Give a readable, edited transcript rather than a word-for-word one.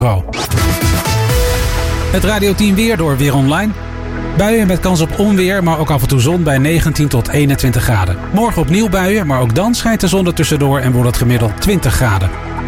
Het Radio 10 weer door Weer Online. Buien met kans op onweer, maar ook af en toe zon bij 19 tot 21 graden. Morgen opnieuw buien, maar ook dan schijnt de zon er tussendoor en wordt het gemiddeld 20 graden.